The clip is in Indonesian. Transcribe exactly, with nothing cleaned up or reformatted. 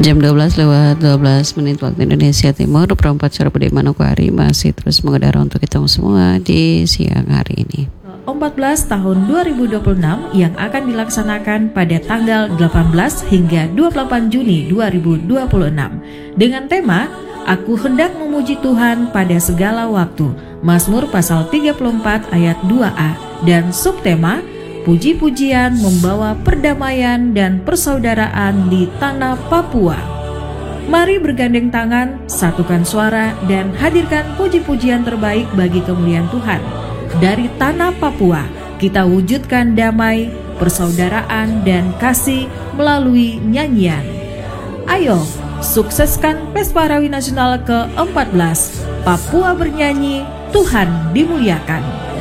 Jam dua belas lewat dua belas menit waktu Indonesia Timur, perempat sore Budi Manokwari masih terus mengudara untuk kita semua di siang hari ini. empat belas tahun dua ribu dua puluh enam yang akan dilaksanakan pada tanggal delapan belas hingga dua puluh delapan Juni dua ribu dua puluh enam dengan tema Aku hendak memuji Tuhan pada segala waktu, Mazmur pasal tiga puluh empat ayat dua a, dan subtema Puji-pujian membawa perdamaian dan persaudaraan di tanah Papua. Mari bergandeng tangan, satukan suara, dan hadirkan puji-pujian terbaik bagi kemuliaan Tuhan. Dari tanah Papua, kita wujudkan damai, persaudaraan, dan kasih melalui nyanyian. Ayo, sukseskan Pesparawi Nasional ke empat belas. Papua bernyanyi, Tuhan dimuliakan.